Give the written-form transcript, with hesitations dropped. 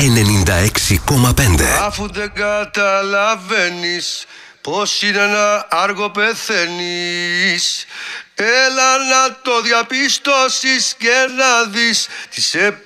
96,5. Αφού δεν καταλαβαίνεις πως είναι να άργο πεθαίνεις, έλα να το διαπιστώσεις και να δεις τι σε